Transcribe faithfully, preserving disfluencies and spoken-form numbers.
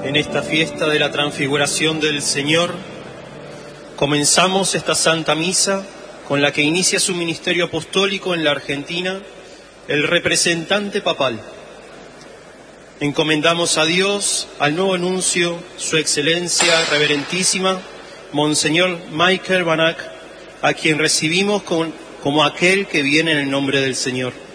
En esta fiesta de la transfiguración del Señor, comenzamos esta Santa Misa con la que inicia su ministerio apostólico en la Argentina el representante papal. Encomendamos a Dios, al nuevo nuncio, su excelencia reverentísima, Monseñor Michael Banac, a quien recibimos con, como aquel que viene en el nombre del Señor.